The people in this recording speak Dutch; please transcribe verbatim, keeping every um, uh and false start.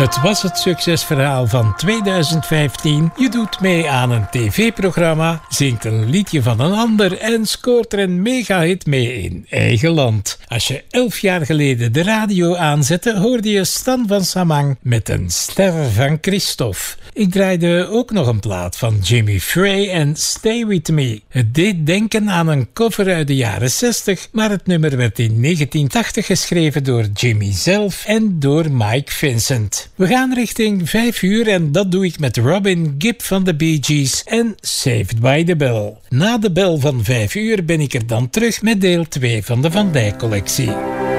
Het was het succesverhaal van tweeduizend vijftien. Je doet mee aan een tv-programma, zingt een liedje van een ander en scoort er een megahit mee in eigen land. Als je elf jaar geleden de radio aanzette, hoorde je Stan van Samang met een Ster van Christophe. Ik draaide ook nog een plaat van Jimmy Frey en Stay With Me. Het deed denken aan een cover uit de jaren zestig, maar het nummer werd in negentien tachtig geschreven door Jimmy zelf en door Mike Vincent. We gaan richting vijf uur en dat doe ik met Robin Gibb van de Bee Gees en Saved by the Bell. Na de bel van vijf uur ben ik er dan terug met deel twee van de Van Dijk collectie.